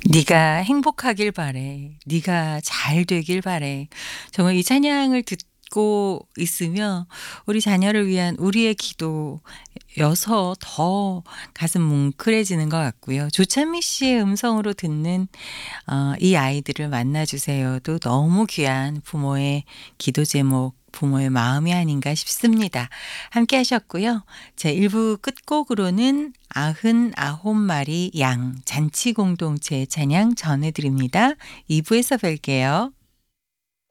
네가 행복하길 바래. 네가 잘 되길 바래. 정말 이 찬양을 듣고 있으면 우리 자녀를 위한 우리의 기도여서 더 가슴 뭉클해지는 것 같고요. 조찬미 씨의 음성으로 듣는 이 아이들을 만나 주세요도 너무 귀한 부모의 기도 제목, 부모의 마음이 아닌가 싶습니다. 함께 하셨고요. 제 1부 끝곡으로는 99마리 양 잔치 공동체 찬양 전해 드립니다. 2부에서 뵐게요.